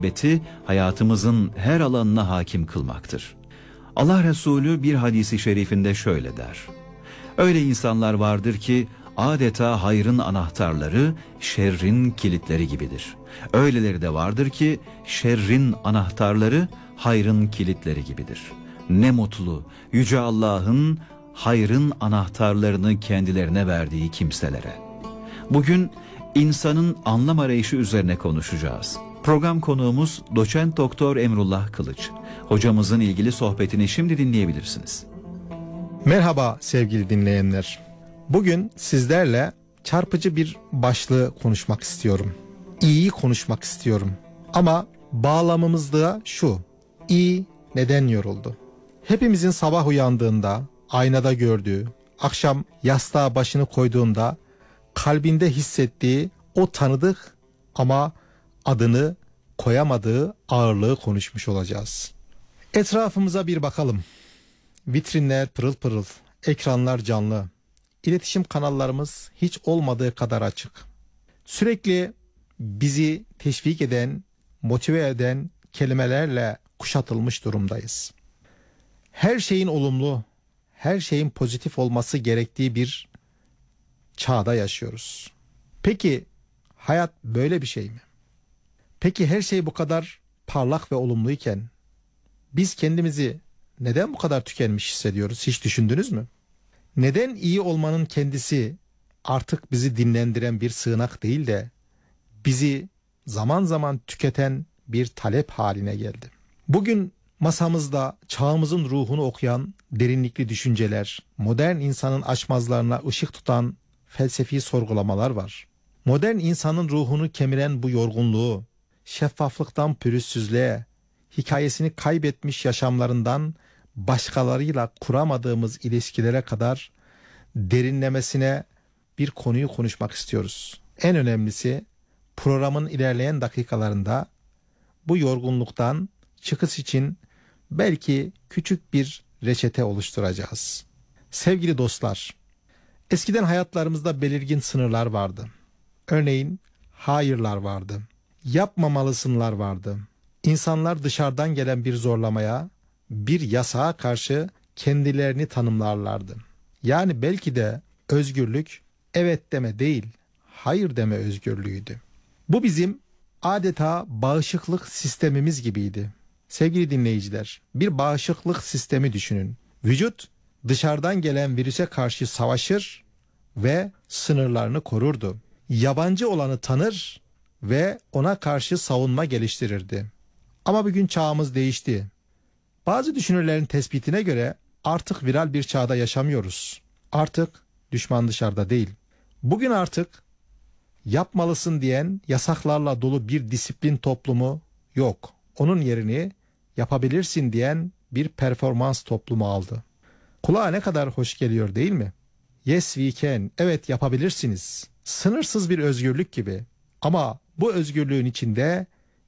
muhabbeti hayatımızın her alanına hakim kılmaktır. Allah Resulü bir hadisi şerifinde şöyle der: öyle insanlar vardır ki adeta hayrın anahtarları şerrin kilitleri gibidir. Öyleleri de vardır ki şerrin anahtarları hayrın kilitleri gibidir. Ne mutlu Yüce Allah'ın hayrın anahtarlarını kendilerine verdiği kimselere. Bugün insanın anlam arayışı üzerine konuşacağız. Program konuğumuz Doçent Doktor Emrullah Kılıç. Hocamızın ilgili sohbetini şimdi dinleyebilirsiniz. Merhaba sevgili dinleyenler. Bugün sizlerle çarpıcı bir başlığı konuşmak istiyorum. İyiyi konuşmak istiyorum. Ama bağlamımız da şu: İyi neden yoruldu? Hepimizin sabah uyandığında, aynada gördüğü, akşam yastığa başını koyduğunda kalbinde hissettiği o tanıdık ama adını koyamadığı ağırlığı konuşmuş olacağız. Etrafımıza bir bakalım. Vitrinler pırıl pırıl, ekranlar canlı. İletişim kanallarımız hiç olmadığı kadar açık. Sürekli bizi teşvik eden, motive eden kelimelerle kuşatılmış durumdayız. Her şeyin olumlu, her şeyin pozitif olması gerektiği bir çağda yaşıyoruz. Peki hayat böyle bir şey mi? Peki her şey bu kadar parlak ve olumluyken biz kendimizi neden bu kadar tükenmiş hissediyoruz? Hiç düşündünüz mü? Neden iyi olmanın kendisi artık bizi dinlendiren bir sığınak değil de bizi zaman zaman tüketen bir talep haline geldi? Bugün masamızda çağımızın ruhunu okuyan derinlikli düşünceler, modern insanın açmazlarına ışık tutan felsefi sorgulamalar var. Modern insanın ruhunu kemiren bu yorgunluğu, şeffaflıktan pürüzsüzlüğe, hikayesini kaybetmiş yaşamlarından başkalarıyla kuramadığımız ilişkilere kadar derinlemesine bir konuyu konuşmak istiyoruz. En önemlisi, programın ilerleyen dakikalarında bu yorgunluktan çıkış için belki küçük bir reçete oluşturacağız. Sevgili dostlar, eskiden hayatlarımızda belirgin sınırlar vardı. Örneğin hayırlar vardı, yapmamalısınlar vardı. İnsanlar dışarıdan gelen bir zorlamaya, bir yasağa karşı kendilerini tanımlarlardı. Yani belki de özgürlük evet deme değil, hayır deme özgürlüğüydü. Bu bizim adeta bağışıklık sistemimiz gibiydi. Sevgili dinleyiciler, bir bağışıklık sistemi düşünün. Vücut dışarıdan gelen virüse karşı savaşır ve sınırlarını korurdu. Yabancı olanı tanır ve ona karşı savunma geliştirirdi. Ama bugün çağımız değişti. Bazı düşünürlerin tespitine göre artık viral bir çağda yaşamıyoruz. Artık düşman dışarıda değil. Bugün artık yapmalısın diyen yasaklarla dolu bir disiplin toplumu yok. Onun yerini yapabilirsin diyen bir performans toplumu aldı. Kulağa ne kadar hoş geliyor değil mi? Yes we can. Evet yapabilirsiniz. Sınırsız bir özgürlük gibi. Ama bu özgürlüğün içinde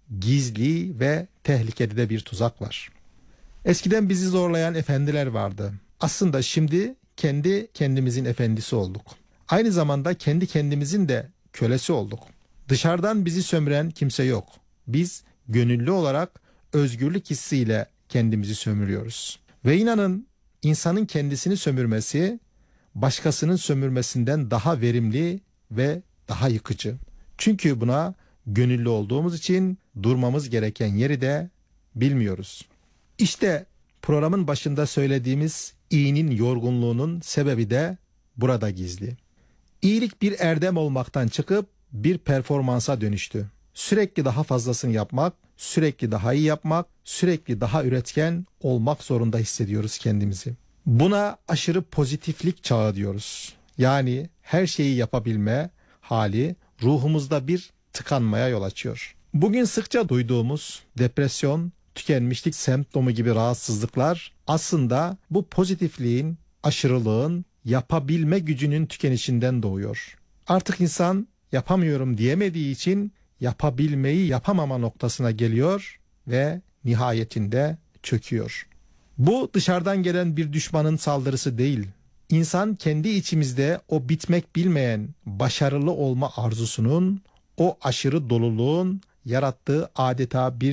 gizli ve tehlikeli de bir tuzak var. Eskiden bizi zorlayan efendiler vardı. Aslında şimdi kendi kendimizin efendisi olduk. Aynı zamanda kendi kendimizin de kölesi olduk. Dışarıdan bizi sömüren kimse yok. Biz gönüllü olarak özgürlük hissiyle kendimizi sömürüyoruz. Ve inanın, insanın kendisini sömürmesi başkasının sömürmesinden daha verimli ve daha yıkıcı. Çünkü buna gönüllü olduğumuz için durmamız gereken yeri de bilmiyoruz. İşte programın başında söylediğimiz iyinin yorgunluğunun sebebi de burada gizli. İyilik bir erdem olmaktan çıkıp bir performansa dönüştü. Sürekli daha fazlasını yapmak, sürekli daha iyi yapmak, sürekli daha üretken olmak zorunda hissediyoruz kendimizi. Buna aşırı pozitiflik çağı diyoruz. Yani her şeyi yapabilme hali ruhumuzda bir tıkanmaya yol açıyor. Bugün sıkça duyduğumuz depresyon, tükenmişlik semptomu gibi rahatsızlıklar aslında bu pozitifliğin, aşırılığın, yapabilme gücünün tükenişinden doğuyor. Artık insan yapamıyorum diyemediği için yapabilmeyi yapamama noktasına geliyor ve nihayetinde çöküyor. Bu dışarıdan gelen bir düşmanın saldırısı değil. İnsan kendi içimizde o bitmek bilmeyen başarılı olma arzusunun, o aşırı doluluğun yarattığı adeta bir